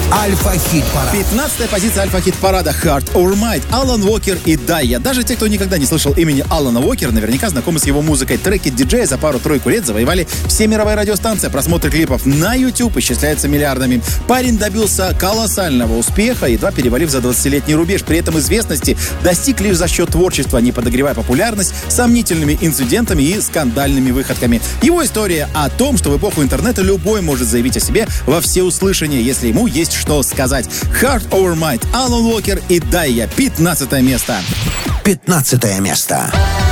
Альфа-хит-парад. 15-я позиция альфа-хит-парада Heart Over Mind. Алан Уокер и Дайя. Даже те, кто никогда не слышал имени Алана Уокера, наверняка знакомы с его музыкой. Треки диджея за пару-тройку лет завоевали все мировые радиостанции. Просмотры клипов на YouTube исчисляются миллиардами. Парень добился колоссального успеха, едва перевалив за 20-летний рубеж. При этом известности достиг лишь за счет творчества, не подогревая популярность сомнительными инцидентами и скандальными выходками. Его история о том, что в эпоху интернета любой может заявить о себе во всеуслышание, если ему есть что сказать. Heart Over Mind, Алан Уокер и Дайя. 15 место. 15 место.